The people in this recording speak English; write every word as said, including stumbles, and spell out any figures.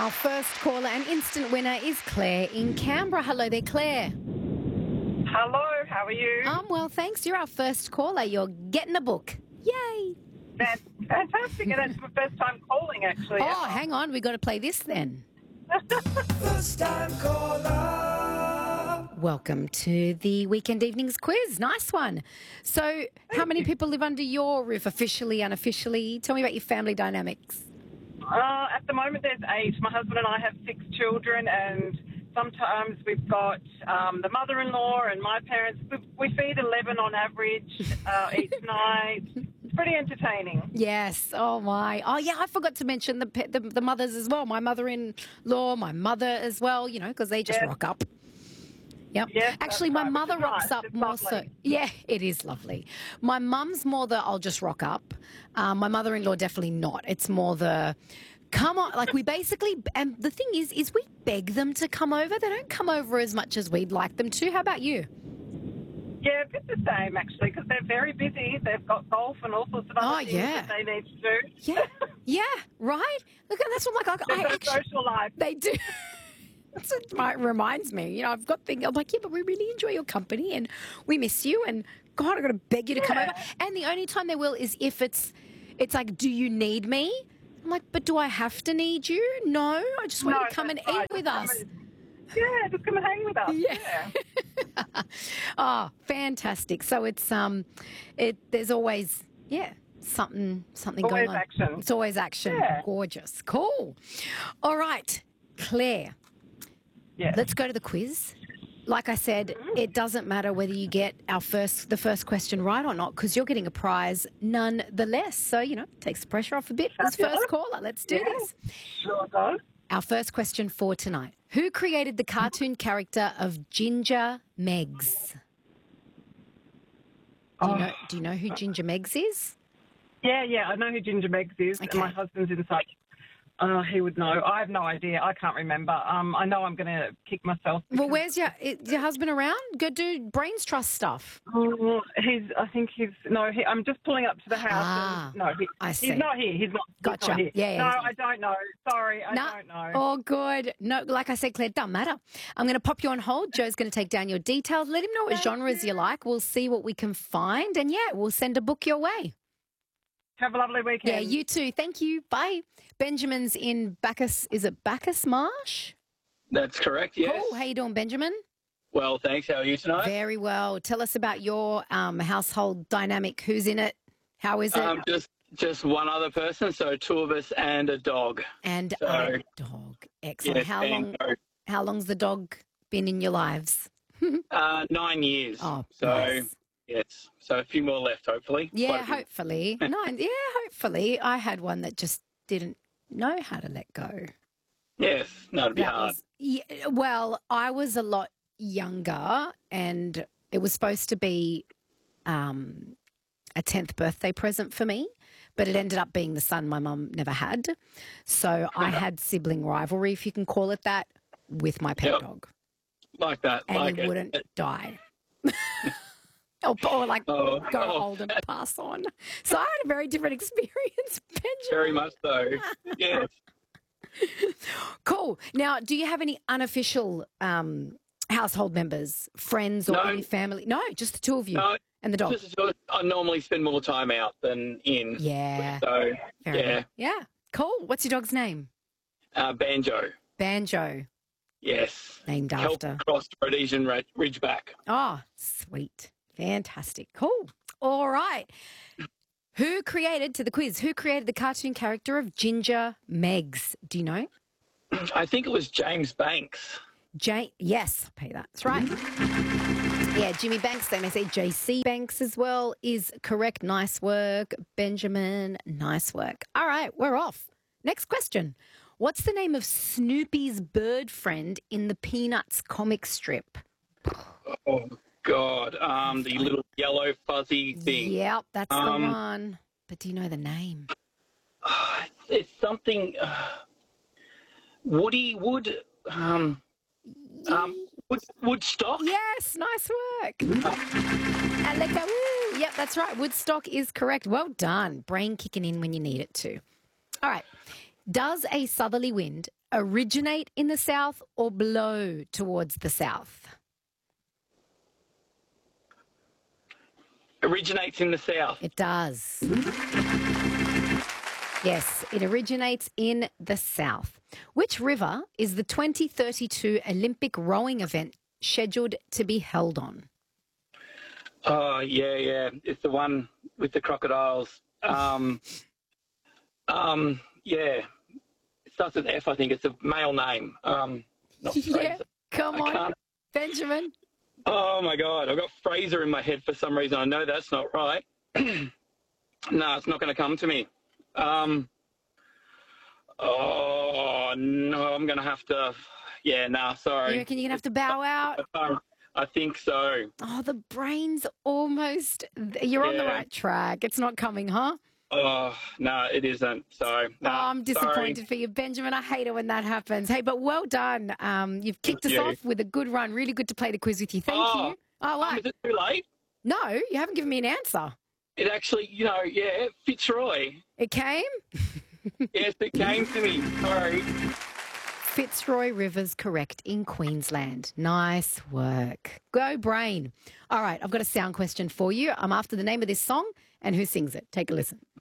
Our first caller and instant winner is Claire in Canberra. Hello there, Claire. Hello, how are you? Um, well, thanks. You're our first caller. You're getting a book. Yay. Fan- Fantastic, and it's my first time calling, actually. Oh, hang on. We've got to play this then. First time caller. Welcome to the Weekend Evenings quiz. Nice one. So, how many people live under your roof, officially, unofficially? Tell me about your family dynamics. Uh, at the moment, there's eight. My husband and I have six children, and sometimes we've got um, the mother-in-law and my parents. We, we feed eleven on average uh, each night. It's pretty entertaining. Yes. Oh, my. Oh, yeah, I forgot to mention the pe- the, the mothers as well. My mother-in-law, my mother as well, you know, because they just Yes. rock up. Yep. Yes, Actually, that's my right, mother which is rocks nice. up It's more so. lovely. Yeah, it is lovely. My mum's more the I'll just rock up. Um, my mother-in-law definitely not. It's more the come on. Like we basically, and the thing is, is we beg them to come over. They don't come over as much as we'd like them to. How about you? Yeah, it's the same, actually, because they're very busy. They've got golf and all sorts of other Oh, things yeah. that they need to do. Yeah, yeah, right. Look, that's what like I, They've I got a actually social life. they do. That's what it reminds me. You know, I've got things. I'm like, yeah, but we really enjoy your company and we miss you. And God, I've got to beg you to come Yeah. over. And the only time they will is if it's, it's like, do you need me? I'm like, but do I have to need you? No, I just want No, you to come and that's right. eat with Just come us. and- Yeah, just come and hang with us. Yeah. Oh, fantastic. So it's um, it there's always yeah something something Always going on. action. It's always action. Yeah. Gorgeous. Cool. All right, Claire. Yeah. Let's go to the quiz. Like I said, it doesn't matter whether you get our first the first question right or not because you're getting a prize nonetheless. So, you know, takes the pressure off a bit. As Fabulous. first caller, let's do Yeah. this. Sure does. Our first question for tonight. Who created the cartoon character of Ginger Meggs? Do you Oh. know, do you know who Ginger Meggs is? Yeah, yeah, I know who Ginger Meggs is. Okay. And my husband's inside. Uh, he would know. I have no idea. I can't remember. Um, I know I'm going to kick myself. Well, because- where's your is your husband around? Go do brains trust stuff. Oh, he's. I think he's. No, he, I'm just pulling up to the house. Ah, and, no, he, I see. he's not here. He's not. he's Gotcha. not here. Yeah, yeah, no, he's I don't know. Sorry, I Nah. don't know. Oh, good. No, like I said, Claire, doesn't matter. I'm going to pop you on hold. Joe's going to take down your details. Let him know what Thank genres you. you. like. We'll see what we can find. And, yeah, we'll send a book your way. Have a lovely weekend. Yeah, you too. Thank you. Bye. Benjamin's in Bacchus. Is it Bacchus Marsh? That's correct, yes. Cool. How you doing, Benjamin? Well, thanks. How are you tonight? Very well. Tell us about your um, household dynamic. Who's in it? How is it? Um, just just one other person, so two of us and a dog. and so- a dog. Excellent. Yes, how and long? How long's the dog been in your lives? Uh, nine years. Oh, so nice. yes, so a few more left, hopefully. Yeah, Quite a few. hopefully. Nine. Yeah, hopefully. I had one that just didn't know how to let go. Yes, no, it'd be That hard. was yeah, well, I was a lot younger, and it was supposed to be um, a tenth birthday present for me, but it ended up being the son my mum never had. So I had sibling rivalry, if you can call it that, with my pet Yep. dog, Like that. and like he it. wouldn't die. Or, or like Oh, go oh. old and pass on. So I had a very different experience, Benjamin. Very much so. Yes. Cool. Now, do you have any unofficial um, household members, friends, or No. any family? No, just the two of you No, and the dog. just, I normally spend more time out than in. Yeah. So, Very yeah. good. Yeah. Cool. What's your dog's name? uh, Banjo. Banjo, Yes. named Help after. cross Rhodesian Ridge- Ridgeback. Oh, sweet. Fantastic. Cool. All right. Who created, to the quiz, who created the cartoon character of Ginger Meggs? Do you know? I think it was James Banks. J. Yes, pay that. That's right. Yeah, Jimmy Banks. They may say J C Banks as well is correct. Nice work, Benjamin. Nice work. All right, we're off. Next question. What's the name of Snoopy's bird friend in the Peanuts comic strip? Oh, God. Um, the little yellow fuzzy thing. Yep, that's Um, the one. But do you know the name? It's something. Uh, Woody Wood. Um, um, Wood, Woodstock. Yes, nice work. Aleka, woo. Yep, that's right. Woodstock is correct. Well done. Brain kicking in when you need it to. All right. Does a southerly wind originate in the south or blow towards the south? Originates in the south. It does. Yes, it originates in the south. Which river is the twenty thirty-two Olympic rowing event scheduled to be held on? Oh, yeah, yeah. It's the one with the crocodiles. Um, um, yeah. It starts with F, I think. It's a male name. Um, not Yeah, Fraser. come I on, can't- Benjamin. Oh, my God. I've got Fraser in my head for some reason. I know that's not right. No, it's not going to come to me. Um, oh, no, I'm going to have to... Yeah, nah, sorry. You reckon you're going to have to bow out? Um, I think so. Oh, the brain's almost... You're on the Yeah. right track. It's not coming, huh? Oh, no, it isn't. So, no, oh, I'm disappointed sorry. for you, Benjamin. I hate it when that happens. Hey, but well done. Um, you've kicked us Thank you. off with a good run. Really good to play the quiz with you. Thank Oh, you. Oh, Um, what? is it too late? No, you haven't given me an answer. It actually, you know, yeah, Fitzroy. It came? Yes, it came to me. Sorry. Fitzroy River's correct in Queensland. Nice work. Go brain. All right, I've got a sound question for you. I'm after the name of this song and who sings it. Take a listen.